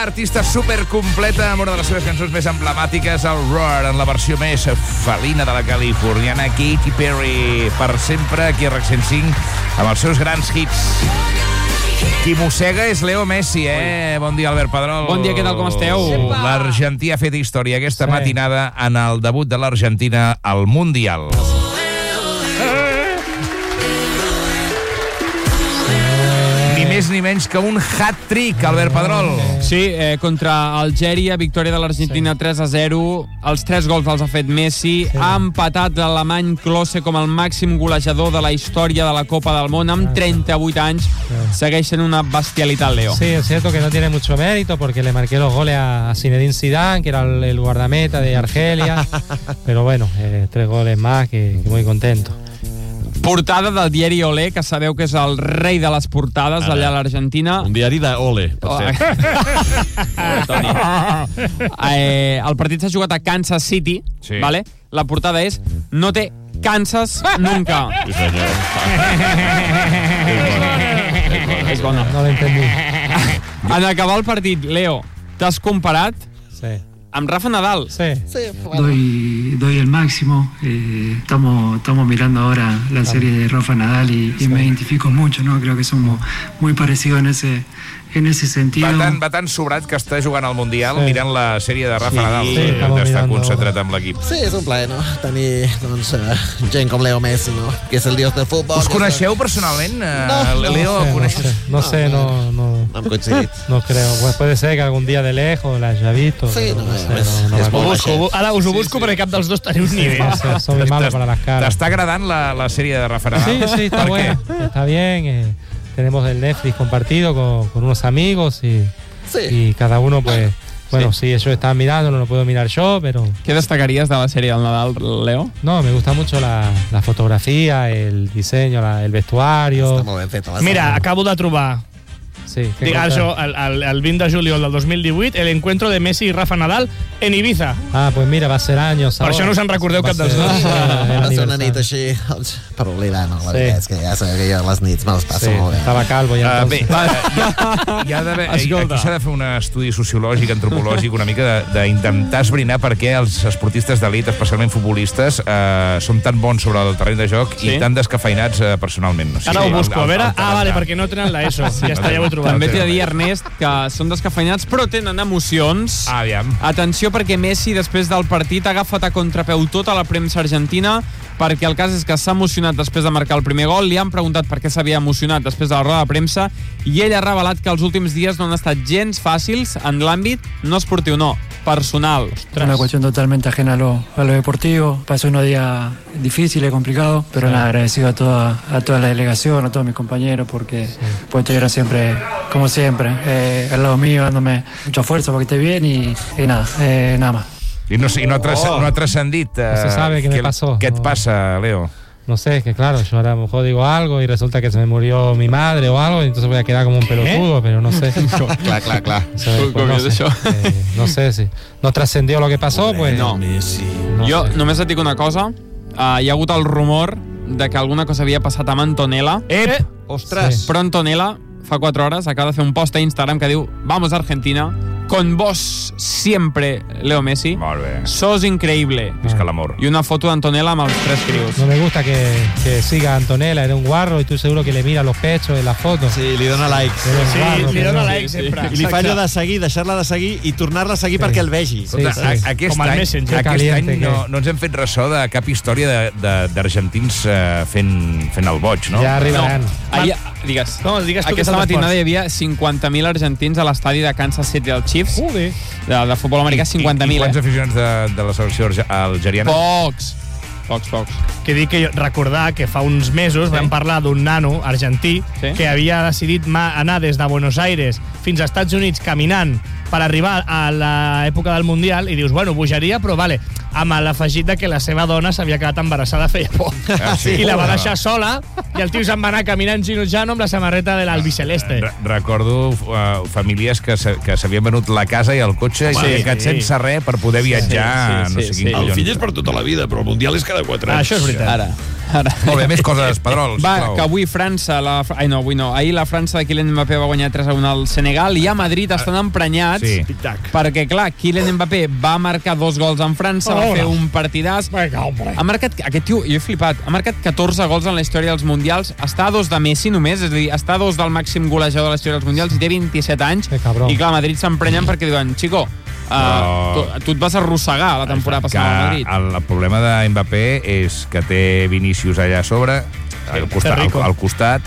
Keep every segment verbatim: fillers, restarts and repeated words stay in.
artista supercompleta amb una de les seves cançons més emblemàtiques, el Roar, en la versió més felina de la californiana Katy Perry, per sempre aquí a RAC cent cinc amb els seus grans hits. Qui mossega és Leo Messi, eh? Bon dia, Albert Pedrol. Bon dia, què tal, com esteu? L'Argentí ha fet història aquesta sí. matinada en el debut de l'Argentina al Mundial. Ni més ni menys que un hat-trick, Albert Pedrol. Sí, eh, contra Algèria, victòria de l'Argentina sí. tres a zero. Els tres gols els ha fet Messi. Sí. Ha empatat l'alemany Klose com el màxim golejador de la història de la Copa del Món amb treinta-vuit anys. Sí. Segueix sent una bestialitat, Leo. Sí, es cierto que no tiene mucho mérito porque le marqué los goles a Zinedine Zidane, que era el, el guardameta de Argelia. Pero bueno, eh, tres goles más, que, que muy contento. Portada del diari Olé, que sabeu que és el rei de les portades Ara. allà a l'Argentina. Un diari d'Ole, per oh. cert. Toni. Eh, el partit s'ha jugat a Kansas City, sí. vale? La portada és no té Kansas nunca. Sí, senyor. És bona. No l'entendí. En acabar el partit, Leo, t'has comparat sí. amb Rafa Nadal. Sí. sí bueno. doy, doy el máximo. Eh, estamos, estamos mirando ahora la serie de Rafa Nadal y, y sí. me identifico mucho, ¿no? Creo que somos muy parecidos en ese, en ese sentido. Va tan, va tan sobrat que està jugant al Mundial sí. mirant la sèrie de Rafa sí. Nadal. Sí, està concentrat amb l'equip. Sí, és un plaer, no? Tenir doncs, uh, gent com Leo Messi, no? Que és el dios del futbol. Us coneixeu és... personalment? No, no, Leo, no, coneixeu? no sé, no, sé, no, no, no, no hem coincidit. No creo, pues puede ser que algún día de lejos la haya visto. Sí, no, no, no, sé, no, no, no, no no busco, ara us ho busco sí, sí. perquè cap dels dos teniu un nivell. Sí, no sé, son malos para las caras. ¿T'està agradant la, la sèrie de Rafa Nadal? Sí, sí, está bueno, está bien. Eh, tenemos el Netflix compartido con, con unos amigos y, sí. y cada uno, pues, bueno, sí. si ellos están mirando, no lo puedo mirar yo, pero... ¿Qué destacarías de la serie del Nadal, Leo? No, me gusta mucho la, la fotografía, el diseño, la, el vestuario. Mira, acabo de trobar Sí, Dic, això, el, el, el vint de juliol del dos mil divuit, el encuentro de Messi i Rafa Nadal en Ibiza. Ah, pues mira, va a ser años. Per ahora. això no se'n recordeu va cap dels dos. Va ser una nit així per oblidar, no? La sí. veritat és que ja sabeu que jo les nits me les passo sí, molt bé. Estava calvo ja. Uh, bé, hi ha d'haver... Aquí s'ha de fer un estudi sociològic, antropològic, una mica d'intentar esbrinar per què els esportistes d'elit, especialment futbolistes, uh, són tan bons sobre el terreny de joc sí? i tan descafeinats uh, personalment. O sigui, Ara ho busco, a veure... Ah, vale, perquè no tenen l'ESO. Ja està, ja ho he trobat. També t'he de dir, Ernest, que són descafeinats però tenen emocions. Ah, aviam. Atenció, perquè Messi després del partit ha agafat a contrapeu tota la premsa argentina, perquè el cas és que s'ha emocionat després de marcar el primer gol, li han preguntat per què s'havia emocionat després de la roda de premsa i ell ha revelat que els últims dies no han estat gens fàcils en l'àmbit no esportiu, no, personal. Ostras. Una cuestión totalmente ajena a lo, a lo deportivo. Pasó unos días difíciles, complicados, pero sí. nada, agradecido a toda, a toda la delegación, a todos mis compañeros, porque sí. pues estuvieron siempre, como siempre, eh, al lado mío, dándome mucha fuerza para que esté bien y, y nada, eh, nada más. I no, i no, ha, tras, oh. no ha trascendit uh, no se sabe qué me pasó. Què et no. passa, Leo? No sé, es que claro, yo ahora a lo mejor digo algo y resulta que se me murió mi madre o algo y entonces voy a quedar como un pelotudo, ¿Eh? pero no sé. clar, clar, clar. Pues, pues, no, sé, eh, no sé si no trascendió lo que pasó, pues... No, no jo sé. Només et dic una cosa. Uh, hi ha hagut el rumor de que alguna cosa havia passat amb Antonella. Ep! Ostres! Sí. Però Antonella, fa quatre hores, acaba de fer un post a Instagram que diu «Vamos a Argentina». Con vos siempre, Leo Messi. Molt bé. Sos increíble. Visca l'amor. Y una foto de Antonella amb els tres crios. No me gusta que, que siga a Antonella, era un guarro y tú seguro que le mira los pechos en la foto. Sí, li dona likes. Sí, guarro, li dona no. likes sempre. I li fa allò de seguir, deixar-la de seguir i tornar-la a seguir sí. perquè el vegi. Sí, sí. A, aquest Com el any, Messenger. aquest caliente, any no, no ens hem fet ressò de cap història d'argentins uh, fent, fent el boig, no? Ja arribaran. No. Ahir, digues. No, digues tu Aquesta matinada hi havia cinquanta mil argentins a l'estadi de Kansas City dels Chiefs. Uh, bé. De, de futbol americà, cinquanta mil. I, i quants eh? aficionats de, de la selecció algeriana? Pocs. Pocs, pocs. Que dic que jo, recordar que fa uns mesos sí. vam parlar d'un nano argentí sí. que havia decidit anar des de Buenos Aires fins als Estats Units caminant per arribar a l'època del Mundial i dius, bueno, bogeria, però vale, amb l'afegit de que la seva dona s'havia quedat embarassada feia por. Ah, sí? I la va deixar sola i el tio se'n va anar caminant ginotjant amb la samarreta de l'albiceleste. Re recordo uh, famílies que s'havien venut la casa i el cotxe i s'havien quedat sí. sense res per poder viatjar sí, sí, no sé sí, quin sí. collons. El fill és per tota la vida, però el Mundial és cada quatre anys. Ah, això és veritat. Ara. Ara. Molt bé, més coses, Pedrol, Va, sisplau. que avui França... La... Ai, no, avui no. Ahir la França de Kylian Mbappé va guanyar tres a un al Senegal i a Madrid estan emprenyats Sí. perquè, clar, Kylian Mbappé va marcar dos gols en França, va fer un partidàs. Ha marcat... Aquest tio, jo he flipat, ha marcat catorze gols en la història dels Mundials, està a dos de Messi només, és a dir, està a dos del màxim golejador de la història dels Mundials i té vint-i-set anys. I, clar, a Madrid s'emprenyen perquè diuen, Chico, Uh, tu, tu et vas arrossegar la temporada passada al Madrid. El, el problema de Mbappé és que té Vinícius allà a sobre, al costat, al, al costat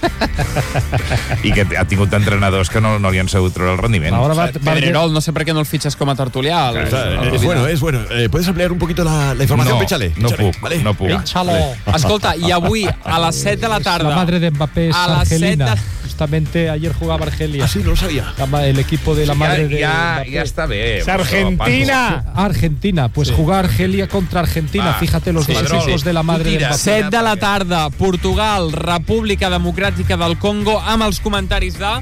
i que ha tingut entrenadors que no, no li han sabut treure el rendiment. Pedrerol, no sé per què no el fitxes com a tertulià. El, el, el, es bueno, es bueno. Eh, ¿Puedes ampliar un poquito la, la información? No, Péchale. no Péchale. puc, Vale. no puc. Péchalo. Escolta, i avui a les set de la tarda... La madre de Mbappé es a las Argelina. set de... Justamente ayer jugaba Argelia. Ah, sí, no lo sabía. El equipo de la Sí, madre ja, de ja, Mbappé. ja està bé. ¡Es Argentina! Argentina, pues sí. Jugar Argelia contra Argentina. Ah, Fíjate los sí, dos Pedrol, equipos de la madre de Mbappé. set de la tarda, Portugal, República Democràtica del Congo, amb els comentaris de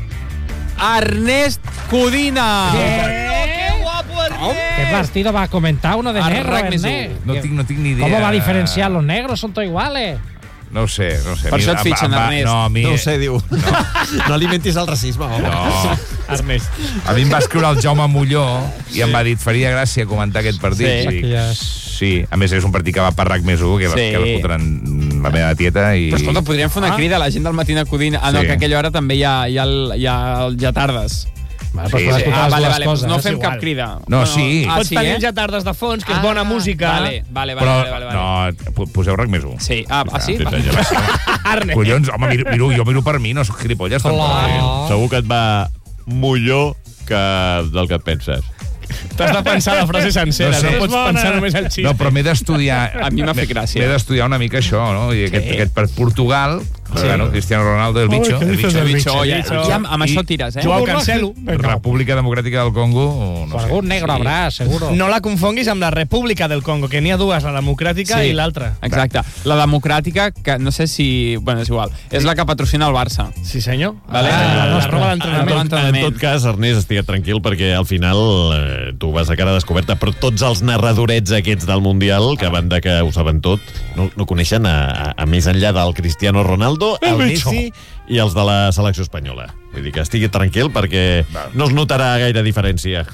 Ernest Codina. ¿Qué? ¿Qué partido va a comentar uno de negro, Ernest? No tinc, no tinc ni idea. ¿Cómo va a diferenciar? Los negros son todos iguales. No ho sé, no ho sé. Per això et fitxen, Ernest. No, a mi... No ho sé, diu. No, no alimentis el racisme, home. No. Ernest. A mi em va escriure el Jaume Molló i em va dir, faria gràcia comentar aquest partit. Sí. Sí, sí. A més, és un partit que va per RAC més u, que, Sí. que va fotre'n la meva tieta. I... Però escolta, podríem fer una crida a la gent del Matina Codina. Ah, no, Sí. que a aquella hora també hi ha, hi ha, el- hi ha, el Jatardes. Vale, Sí, pues sí. todas Ah, las vale, dues vale, pues coses. no És fem igual. cap crida. No, sí. Ah, Pots sí, tenir eh? els jatardes de fons, que és bona música. Vale, vale, vale. Però, vale, vale, vale. no, poseu RAC més u. Sí, ah, ah sí? Ja, Va. ja va ser. Ernest. Collons, home, miro, miro, jo miro per mi, no soc gilipolles. tampoc. Segur que et va millor que del que et penses. T'has de pensar la frase sencera, No no, sé. pots pensar només el xiste. No, però m'he d'estudiar... A mi m'ha fet gràcia. M'he d'estudiar una mica això, no? I aquest, aquest per Portugal, sí. Bueno, Cristiano Ronaldo, el bicho, el bicho, El bicho, ja, bicho. ja amb, amb això tires, eh? Joao Cancelo. República Democràtica del Congo, no sé. Algún negro habrá, seguro. No la confonguis amb la República del Congo, que n'hi ha dues, la democràtica Sí. i l'altra. Exacte. La democràtica, que no sé si... Bueno, és igual. És la que patrocina el Barça. Sí, senyor. Vale. Ah, la, la roba Ah, d'entrenament. no, En entrenament. tot cas, Ernest, estigua't tranquil perquè al final eh, tu vas a cara descoberta, però tots els narradorets aquests del Mundial, que a banda que ho saben tot, no, no coneixen a, a, a més enllà del Cristiano Ronaldo, el Messi i els de la selecció espanyola. Vull dir que estigui tranquil perquè no es notarà gaire diferència.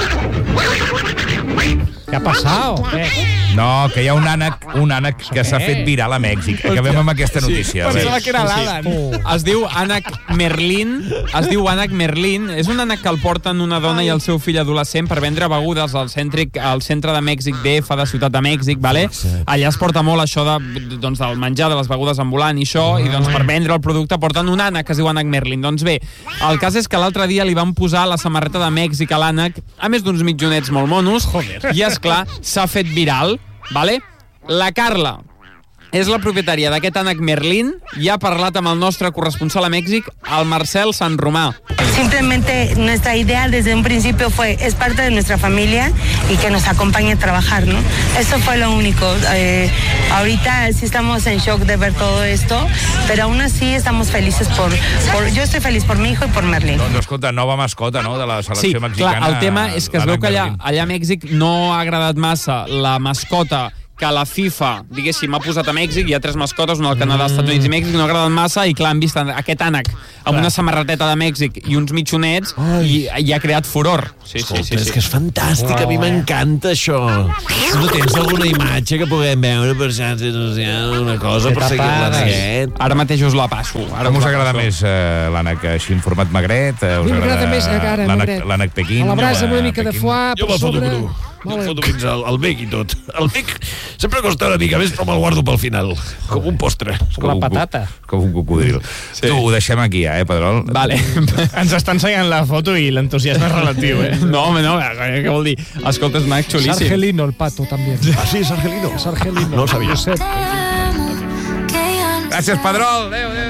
¿Qué ha pasado? ¿Qué? No, que hi ha un ànec, un ànec que s'ha fet viral a Mèxic. Acabem amb aquesta notícia. a Pensava veure. que era l'Alan. Es diu ànec Merlin, es diu ànec Merlin, és un ànec que el porten una dona i el seu fill adolescent per vendre begudes al, cèntric, al centre de Mèxic D F de Ciutat de Mèxic, vale? Allà es porta molt això de, doncs, del menjar, de les begudes ambulant i això, i doncs per vendre el producte porten un ànec que es diu ànec Merlin. Doncs bé, el cas és que l'altre dia li van posar la samarreta de Mèxic a l'ànec, a més d'uns mitjonets molt monos, i és clar, s'ha fet viral, vale? La Carla és la propietària d'aquest ànec Merlin i ha parlat amb el nostre corresponsal a Mèxic, el Marcel San Romà. Simplemente nuestra idea desde un principio fue, es parte de nuestra familia y que nos acompañe a trabajar, ¿no? Eso fue lo único. Eh, ahorita sí estamos en shock de ver todo esto, pero aún así estamos felices por, por... Yo estoy feliz por mi hijo y por Merlin. Doncs escolta, nova mascota, no?, de la Sí, selecció mexicana. clar, el tema és que es veu l'ànec que allà, Merlin. allà a Mèxic no ha agradat massa la mascota que la FIFA, diguéssim, ha posat a Mèxic. Hi ha tres mascotes, una al Canadà, Estats Units i Mèxic, no ha agradat massa i clar, han vist aquest ànec amb una samarreteta de Mèxic i uns mitjonets i, i ha creat furor. Sí, sí, sí, És sí. que és fantàstic, a mi m'encanta això. No tens alguna imatge que puguem veure per xarxes socials, una cosa per seguir-la d'aquest? Ara mateix us la passo. Ara Com us la agrada passo. més eh, l'ànec així en format magret? Eh, us A mi m'agrada més ara, l'ànec- magret. L'ànec pequín? A la brasa amb una eh, mica de pequín? foie Jo per me'l foto sobre. cru. Jo el foto fins al, al bec i tot. El bec sempre costa una mica més, però me'l guardo pel final. Com un postre. Com la patata. Com un cocodril. Sí. Tu, ho deixem aquí, eh, Pedrol? Vale. Ens està ensenyant la foto i l'entusiasme és relatiu, eh? No, home, no, què vol dir? Escolta, és mac Es xulíssim. argelino el pato también. Ah, sí, és argelino. Es argelino. No ho sabia. Josep. Gràcies, Pedrol. Adéu, adéu.